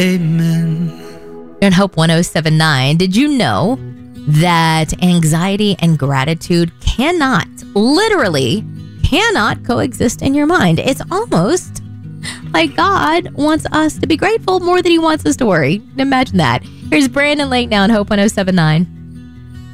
Amen. You're on Hope 1079. Did you know that anxiety and gratitude literally cannot coexist in your mind? It's almost like God wants us to be grateful more than he wants us to worry. Imagine that. Here's Brandon Lake now on Hope 1079.